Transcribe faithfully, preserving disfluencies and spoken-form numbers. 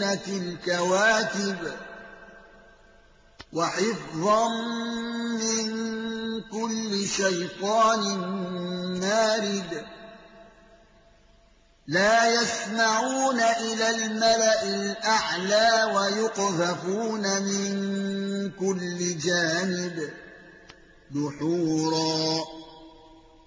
وزينت الكواكب وحفظا من كل شيطان مارد لا يسمعون إلى الملأ الأعلى ويقذفون من كل جانب دحورا